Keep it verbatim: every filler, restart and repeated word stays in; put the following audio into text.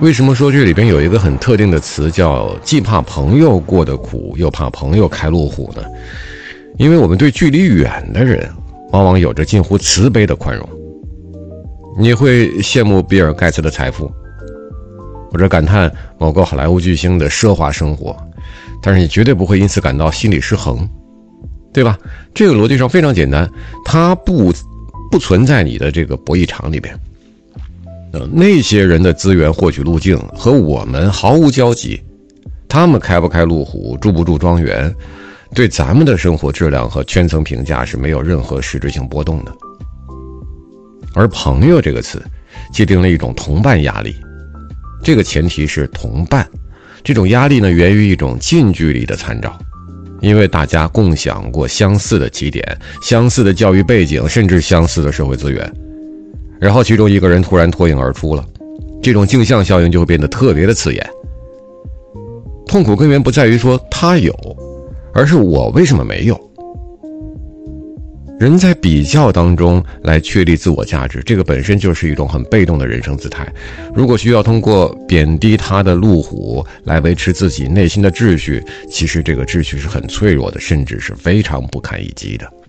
为什么说这里边有一个很特定的词叫既怕朋友过得苦，又怕朋友开路虎呢？因为我们对距离远的人往往有着近乎慈悲的宽容。你会羡慕比尔盖茨的财富，或者感叹某个好莱坞巨星的奢华生活，但是你绝对不会因此感到心理失衡，对吧？这个逻辑上非常简单，它不不存在你的这个博弈场里边。呃，那些人的资源获取路径和我们毫无交集，他们开不开路虎，住不住庄园，对咱们的生活质量和圈层评价是没有任何实质性波动的。而朋友这个词既定了一种同伴压力，这个前提是同伴，这种压力呢源于一种近距离的参照，因为大家共享过相似的起点，相似的教育背景，甚至相似的社会资源，然后其中一个人突然脱颖而出了，这种镜像效应就会变得特别的刺眼。痛苦根源不在于说他有，而是我为什么没有。人在比较当中来确立自我价值，这个本身就是一种很被动的人生姿态。如果需要通过贬低他的路虎来维持自己内心的秩序，其实这个秩序是很脆弱的，甚至是非常不堪一击的。